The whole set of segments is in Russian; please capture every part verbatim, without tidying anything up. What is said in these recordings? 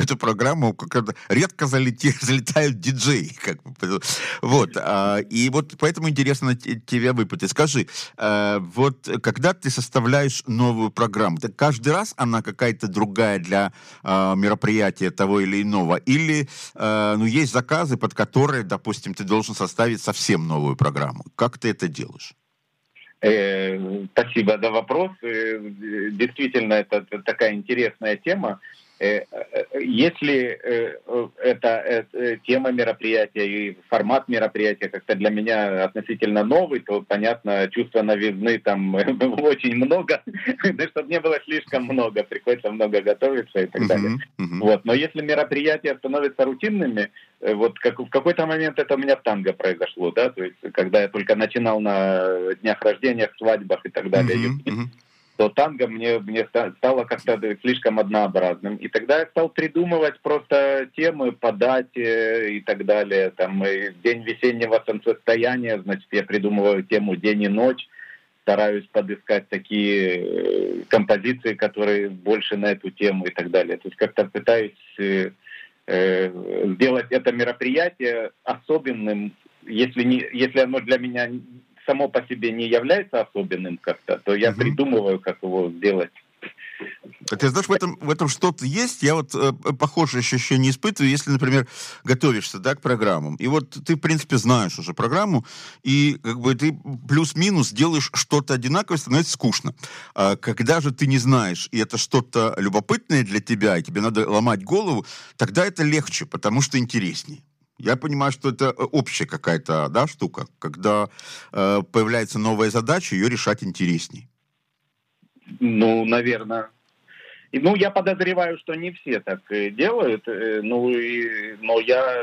эту программу как это, редко залети, залетают диджеи. Как бы, вот. А, и вот поэтому интересно тебя выпытать. Скажи, а, вот когда ты составляешь новую программу, так каждый раз она какая-то другая для а, мероприятия того или иного? Или а, ну, есть заказы, под которые, допустим, ты должен составить совсем новую программу? Как ты это делаешь? Э, спасибо за вопрос. Э, действительно, это, это такая интересная тема. Э, э, если э, это э, тема мероприятия и формат мероприятия как-то для меня относительно новый, то, понятно, чувства новизны там очень много, чтобы не было слишком много, приходится много готовиться и так далее. Вот. Но если мероприятия становятся рутинными, вот как, в какой-то момент это у меня в танго произошло, да, то есть когда я только начинал на днях рождения, свадьбах и так далее, Uh-huh, uh-huh. то танго мне, мне стало как-то слишком однообразным. И тогда я стал придумывать просто темы, подать и так далее. Там, и день весеннего солнцестояния, значит, я придумываю тему «День и ночь», стараюсь подыскать такие композиции, которые больше на эту тему и так далее. То есть как-то пытаюсь сделать это мероприятие особенным, если, не, если оно для меня само по себе не является особенным как-то, то я uh-huh. придумываю, как его сделать. Ты знаешь, в этом, в этом что-то есть. Я вот э, похожее ощущение испытываю, если, например, готовишься, да, к программам. И вот ты, в принципе, знаешь уже программу, и как бы ты плюс-минус делаешь что-то одинаковое, становится скучно. А когда же ты не знаешь, и это что-то любопытное для тебя, и тебе надо ломать голову, тогда это легче, потому что интереснее. Я понимаю, что это общая какая-то, да, штука, когда э, появляется новая задача, ее решать интересней. Ну, наверное. И, ну, я подозреваю, что не все так делают, э, ну, и, но я...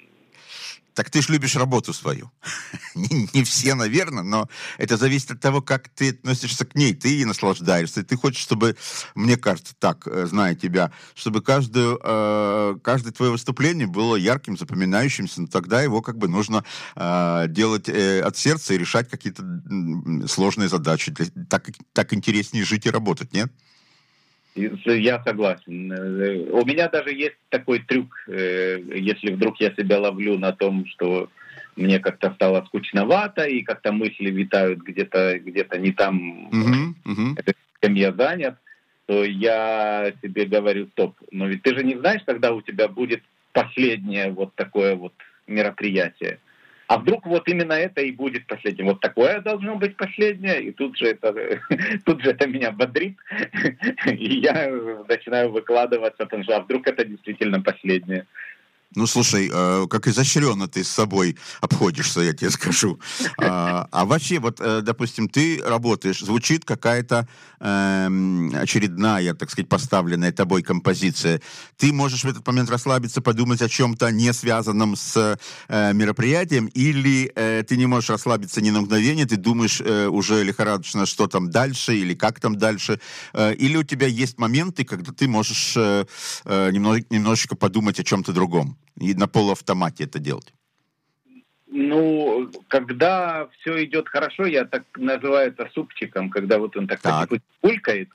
Так ты ж любишь работу свою. не, не все, наверное, но это зависит от того, как ты относишься к ней. Ты ей наслаждаешься. Ты хочешь, чтобы, мне кажется, так, зная тебя, чтобы каждую, э, каждое твое выступление было ярким, запоминающимся, но тогда его как бы нужно э, делать э, от сердца и решать какие-то сложные задачи. Для, так, так интереснее жить и работать, нет? Я согласен. У меня даже есть такой трюк, если вдруг я себя ловлю на том, что мне как-то стало скучновато, и как-то мысли витают где-то, где-то не там, uh-huh, uh-huh. чем я занят, то я себе говорю: стоп, но ведь ты же не знаешь, когда у тебя будет последнее вот такое вот мероприятие. А вдруг вот именно это и будет последним. Вот такое должно быть последнее, и тут же это, тут же это меня бодрит, и я начинаю выкладываться, потому что а вдруг это действительно последнее. Ну, слушай, э, как изощренно ты с собой обходишься, я тебе скажу. А, а вообще, вот, э, допустим, ты работаешь, звучит какая-то э, очередная, так сказать, поставленная тобой композиция. Ты можешь в этот момент расслабиться, подумать о чем-то не связанном с э, мероприятием, или э, ты не можешь расслабиться ни на мгновение, ты думаешь э, уже лихорадочно, что там дальше, или как там дальше, э, или у тебя есть моменты, когда ты можешь э, э, немного, немножечко подумать о чем-то другом. И на полуавтомате это делать? Ну, когда все идет хорошо, я так называю это супчиком, когда вот он так, так. пулькает,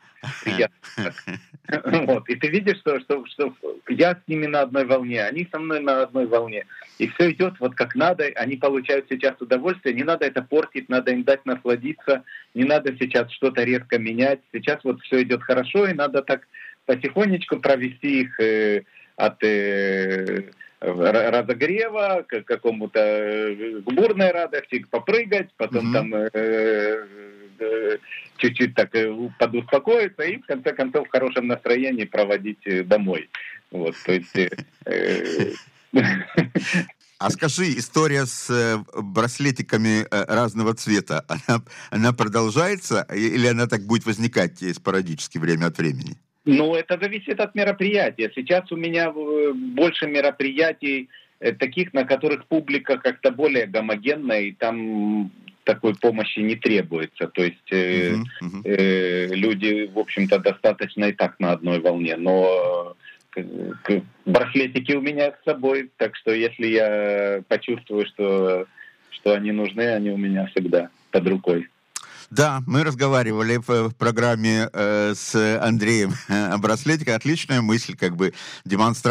вот, и ты видишь, что, что, что я с ними на одной волне, они со мной на одной волне, и все идет вот как надо, они получают сейчас удовольствие, не надо это портить, надо им дать насладиться, не надо сейчас что-то резко менять, сейчас вот все идет хорошо, и надо так потихонечку провести их э, от... Э, разогрева, к какому-то к бурной радости, попрыгать, потом mm-hmm. там э, э, чуть-чуть так подуспокоиться и в конце концов в хорошем настроении проводить домой. Вот, то есть... Э, А скажи, история с браслетиками разного цвета, она, она продолжается или она так будет возникать спорадически время от времени? Ну, это зависит от мероприятия. Сейчас у меня больше мероприятий таких, на которых публика как-то более гомогенная, и там такой помощи не требуется. То есть э, uh-huh, uh-huh. Э, люди, в общем-то, достаточно и так на одной волне. Но э, э, браслетики у меня с собой, так что если я почувствую, что, что они нужны, они у меня всегда под рукой. Да, мы разговаривали в программе э, с Андреем о браслетиках. Отличная мысль, как бы демонстрация